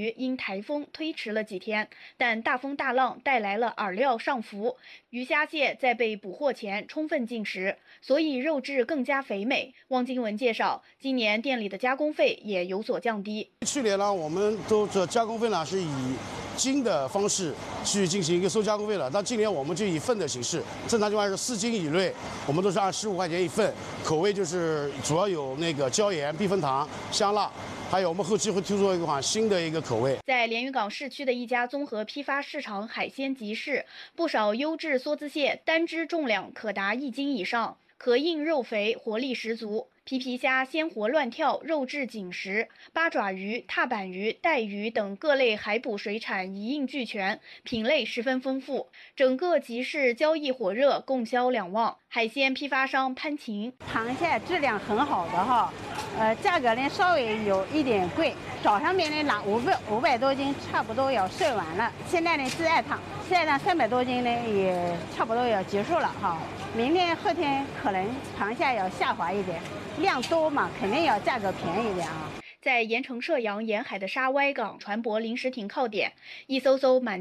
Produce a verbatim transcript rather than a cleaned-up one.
鱼因台风推迟了几天，但大风大浪带来了饵料上浮，鱼虾蟹在被捕获前充分进食，所以肉质更加肥美。汪金文介绍，今年店里的加工费也有所降低。 去年呢，我们都这加工费呢是以斤的方式去进行一个收加工费了，但今年我们就以份的形式，正常情况下是四斤以内，我们都是按十五块钱一份，口味就是主要有那个椒盐、避风塘、香辣。还有，我们后期会推出一款新的一个口味。 在连云港市区的一家综合批发市场海鲜集市，不少优质梭子蟹单只重量可达一斤以上，壳硬肉肥，活力十足。皮皮虾鲜活乱跳，肉质紧实；八爪鱼、踏板鱼、带鱼等各类海捕水产一应俱全，品类十分丰富。整个集市交易火热，供销两旺。海鲜批发商潘晴， 螃蟹质量很好的哈，呃，价格呢稍微有一点贵。早上面呢拿五百五百多斤，差不多要售完了。现在呢是二趟，现在呢三百多斤呢也差不多要结束了哈。明天后天可能螃蟹要下滑一点。量多嘛，肯定要价格便宜一点啊。 在盐城射阳沿海的沙湾港船舶临时停靠点，一艘艘满